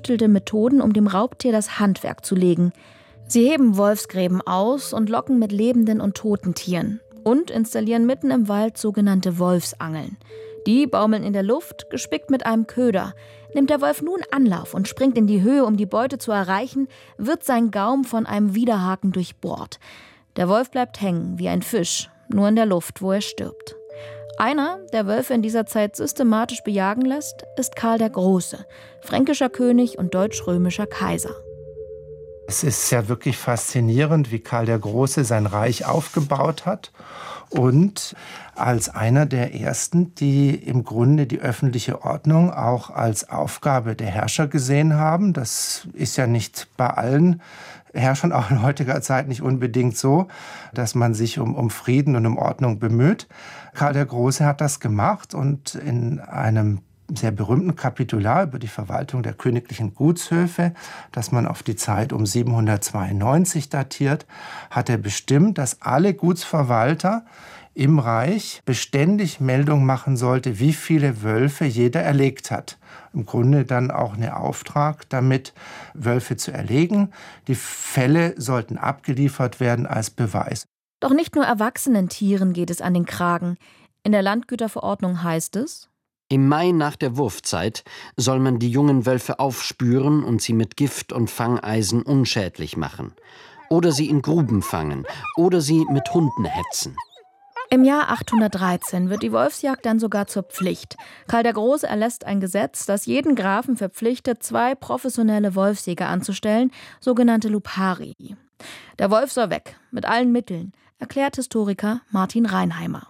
tüftelte Methoden, um dem Raubtier das Handwerk zu legen. Sie heben Wolfsgräben aus und locken mit lebenden und toten Tieren und installieren mitten im Wald sogenannte Wolfsangeln. Die baumeln in der Luft, gespickt mit einem Köder. Nimmt der Wolf nun Anlauf und springt in die Höhe, um die Beute zu erreichen, wird sein Gaum von einem Widerhaken durchbohrt. Der Wolf bleibt hängen, wie ein Fisch, nur in der Luft, wo er stirbt. Einer, der Wölfe in dieser Zeit systematisch bejagen lässt, ist Karl der Große, fränkischer König und deutsch-römischer Kaiser. Es ist ja wirklich faszinierend, wie Karl der Große sein Reich aufgebaut hat und als einer der ersten, die im Grunde die öffentliche Ordnung auch als Aufgabe der Herrscher gesehen haben. Das ist ja nicht bei allen Herrschern, auch in heutiger Zeit nicht unbedingt so, dass man sich um Frieden und um Ordnung bemüht. Karl der Große hat das gemacht und in einem sehr berühmten Kapitular über die Verwaltung der königlichen Gutshöfe, das man auf die Zeit um 792 datiert, hat er bestimmt, dass alle Gutsverwalter im Reich beständig Meldung machen sollte, wie viele Wölfe jeder erlegt hat. Im Grunde dann auch ein Auftrag damit, Wölfe zu erlegen. Die Fälle sollten abgeliefert werden als Beweis. Doch nicht nur erwachsenen Tieren geht es an den Kragen. In der Landgüterverordnung heißt es: Im Mai nach der Wurfzeit soll man die jungen Wölfe aufspüren und sie mit Gift und Fangeisen unschädlich machen. Oder sie in Gruben fangen. Oder sie mit Hunden hetzen. Im Jahr 813 wird die Wolfsjagd dann sogar zur Pflicht. Karl der Große erlässt ein Gesetz, das jeden Grafen verpflichtet, 2 professionelle Wolfsjäger anzustellen, sogenannte Lupari. Der Wolf soll weg, mit allen Mitteln, erklärt Historiker Martin Reinheimer.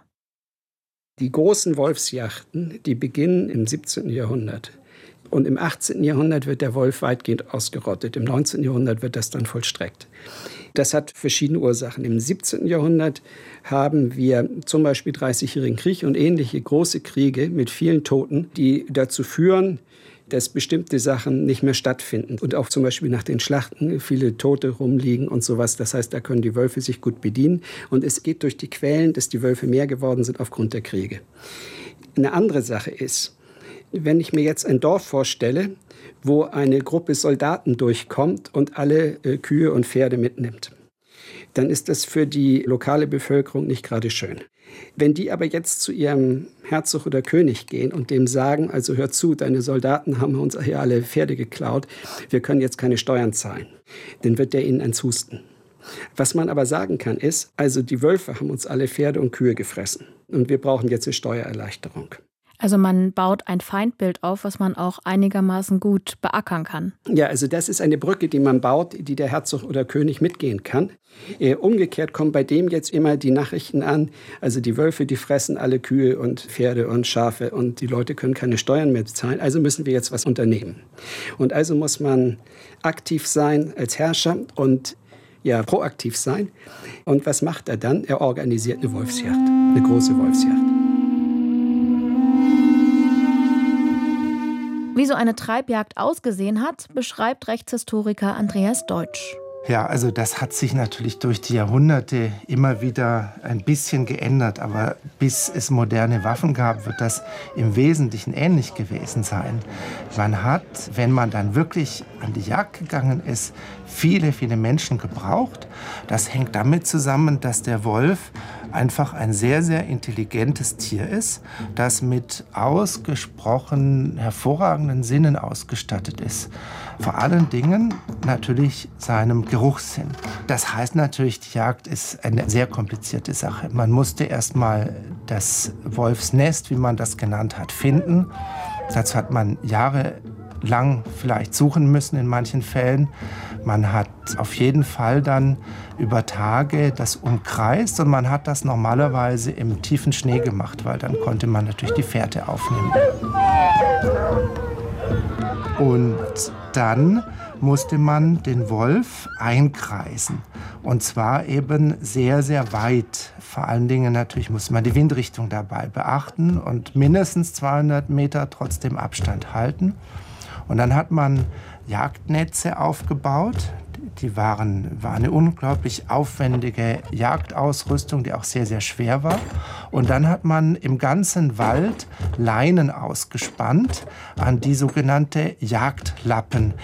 Die großen Wolfsjachten, die beginnen im 17. Jahrhundert. Und im 18. Jahrhundert wird der Wolf weitgehend ausgerottet. Im 19. Jahrhundert wird das dann vollstreckt. Das hat verschiedene Ursachen. Im 17. Jahrhundert haben wir zum Beispiel 30-jährigen Krieg und ähnliche große Kriege mit vielen Toten, die dazu führen, dass bestimmte Sachen nicht mehr stattfinden. Und auch zum Beispiel nach den Schlachten viele Tote rumliegen und sowas. Das heißt, da können die Wölfe sich gut bedienen. Und es geht durch die Quellen, dass die Wölfe mehr geworden sind aufgrund der Kriege. Eine andere Sache ist, wenn ich mir jetzt ein Dorf vorstelle, wo eine Gruppe Soldaten durchkommt und alle Kühe und Pferde mitnimmt, dann ist das für die lokale Bevölkerung nicht gerade schön. Wenn die aber jetzt zu ihrem Herzog oder König gehen und dem sagen, also hör zu, deine Soldaten haben uns hier alle Pferde geklaut, wir können jetzt keine Steuern zahlen, dann wird der ihnen eins husten. Was man aber sagen kann ist, also die Wölfe haben uns alle Pferde und Kühe gefressen und wir brauchen jetzt eine Steuererleichterung. Also man baut ein Feindbild auf, was man auch einigermaßen gut beackern kann. Ja, also das ist eine Brücke, die man baut, die der Herzog oder König mitgehen kann. Umgekehrt kommen bei dem jetzt immer die Nachrichten an, also die Wölfe, die fressen alle Kühe und Pferde und Schafe und die Leute können keine Steuern mehr bezahlen, also müssen wir jetzt was unternehmen. Und also muss man aktiv sein als Herrscher und ja, proaktiv sein. Und was macht er dann? Er organisiert eine Wolfsjagd, eine große Wolfsjagd. Wie so eine Treibjagd ausgesehen hat, beschreibt Rechtshistoriker Andreas Deutsch. Ja, also das hat sich natürlich durch die Jahrhunderte immer wieder ein bisschen geändert. Aber bis es moderne Waffen gab, wird das im Wesentlichen ähnlich gewesen sein. Man hat, wenn man dann wirklich an die Jagd gegangen ist, viele, viele Menschen gebraucht. Das hängt damit zusammen, dass der Wolf einfach ein sehr, sehr intelligentes Tier ist, das mit ausgesprochen hervorragenden Sinnen ausgestattet ist. Vor allen Dingen natürlich seinem Geruchssinn. Das heißt natürlich, die Jagd ist eine sehr komplizierte Sache. Man musste erst mal das Wolfsnest, wie man das genannt hat, finden. Dazu hat man jahrelang vielleicht suchen müssen in manchen Fällen. Man hat auf jeden Fall dann über Tage das umkreist und man hat das normalerweise im tiefen Schnee gemacht, weil dann konnte man natürlich die Fährte aufnehmen. Und dann musste man den Wolf einkreisen. Und zwar eben sehr, sehr weit. Vor allen Dingen natürlich musste man die Windrichtung dabei beachten und mindestens 200 Meter trotzdem Abstand halten. Und dann hat man Jagdnetze aufgebaut. Die waren eine unglaublich aufwendige Jagdausrüstung, die auch sehr, sehr schwer war. Und dann hat man im ganzen Wald Leinen ausgespannt an die sogenannte Jagdlappen.